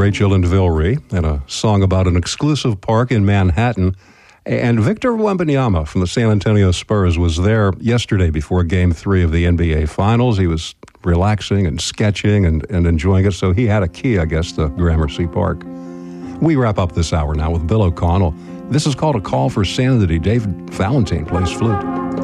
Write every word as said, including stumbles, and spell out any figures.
Rachel and Vilry, and a song about an exclusive park in Manhattan. And Victor Wembanyama from the San Antonio Spurs was there yesterday before Game three of the N B A Finals. He was relaxing and sketching and, and enjoying it, so he had a key, I guess, to Gramercy Park. We wrap up this hour now with Bill O'Connell. This is called A Call for Sanity. Dave Valentine plays flute.